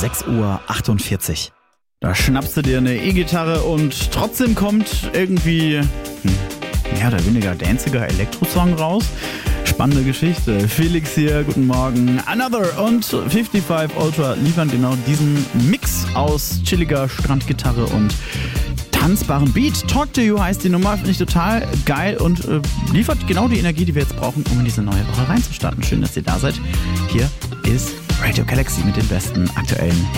6:48 Uhr. Da schnappst du dir eine E-Gitarre und trotzdem kommt irgendwie mehr oder weniger danziger Elektrosong raus. Spannende Geschichte. Felix hier, guten Morgen. Another und 55 Ultra liefern genau diesen Mix aus chilliger Strandgitarre und tanzbaren Beat. Talk to You heißt die Nummer, finde ich total geil und liefert genau die Energie, die wir jetzt brauchen, um in diese neue Woche reinzustarten. Schön, dass ihr da seid. Hier ist Radio Galaxy mit den besten aktuellen